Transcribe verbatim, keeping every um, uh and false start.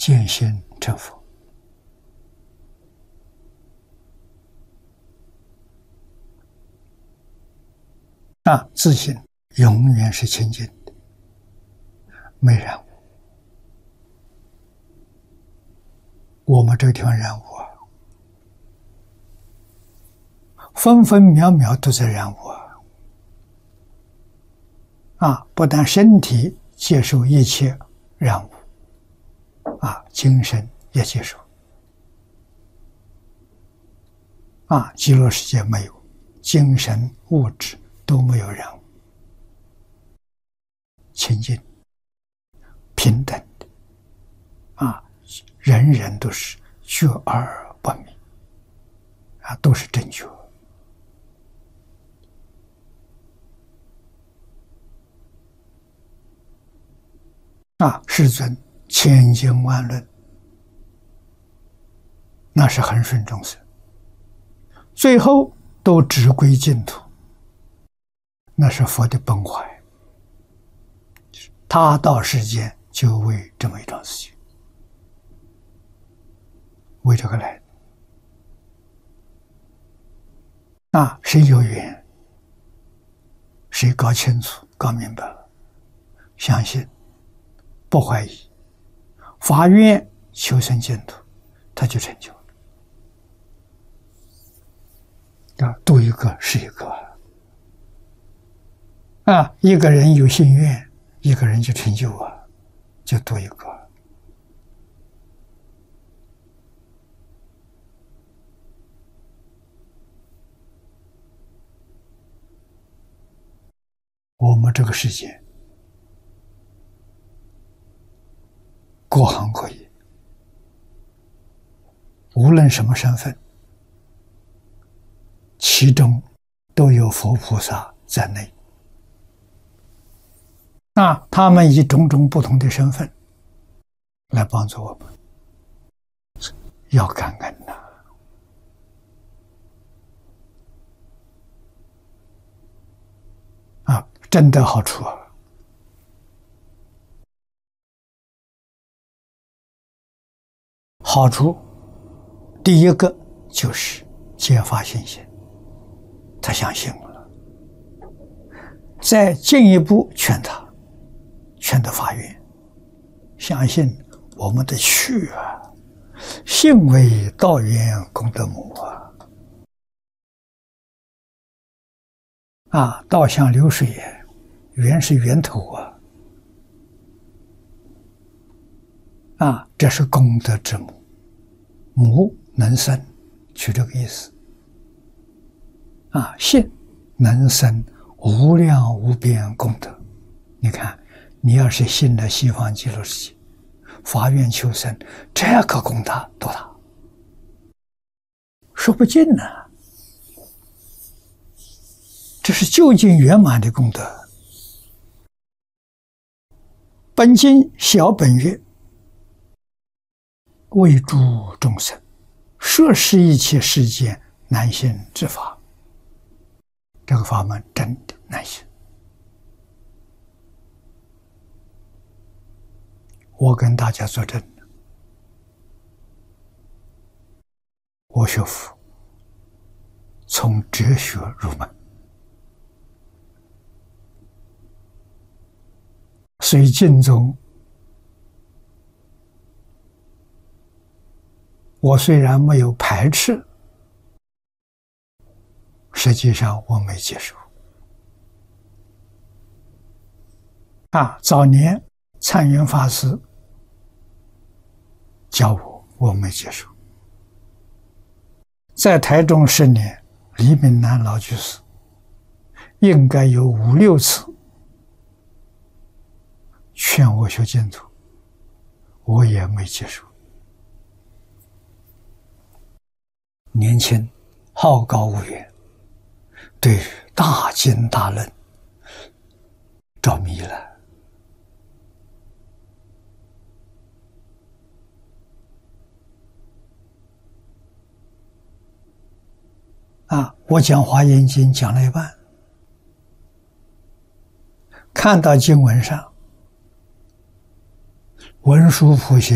见性成佛。啊，自信永远是清净的，没染污。我们这个地方染污啊，分分秒秒都在染污啊！啊，不但身体接受一切染污，啊，精神也接受。啊，极乐世界没有，精神物质都没有染污，清净、平等的，啊，人人都是觉而不迷，啊，都是正觉。啊，世尊千经万论，那是恒顺众生，最后都只归净土，那是佛的本怀。他到世间就为这么一桩事情，为这个来的。啊，谁有缘，谁搞清楚、搞明白了，相信，不怀疑，发愿求生净土，他就成就了。啊，度一个是一个啊！一个人有心愿，一个人就成就啊，就度一个。我们这个世界各行各业，无论什么身份，其中都有佛菩萨在内。那他们以种种不同的身份来帮助我们，要感恩呐！啊，真的好处啊！好处，第一个就是揭发信心，他相信了，再进一步劝他，劝他发愿，相信我们的去啊，信为道源功德母啊，啊，道像流水也，源是源头啊，啊，这是功德之母，母能生，取这个意思。啊，信能生无量无边功德。你看，你要是信了西方极乐世界，发愿求生，这个功德多大，说不尽呢、啊。这是究竟圆满的功德。本经小本曰：为诸众生，摄施一切世间难行之法。这个法门真的难行。我跟大家作证，我学佛从哲学入门，随经中，我虽然没有排斥，实际上我没接受。啊，早年参云法师教我，我没接受。在台中十年，李炳南老居士应该有五六次劝我学净土，我也没接受。年轻好高骛远，对大经大论着迷了。啊，我讲《华严经》讲了一半，看到经文上文殊普贤